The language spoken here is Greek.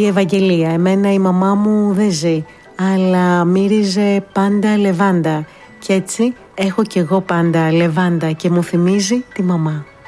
Ευαγγελία. Εμένα η μαμά μου δεν ζει, αλλά μύριζε πάντα λεβάντα. Κι έτσι έχω κι εγώ πάντα λεβάντα και μου θυμίζει τη μαμά.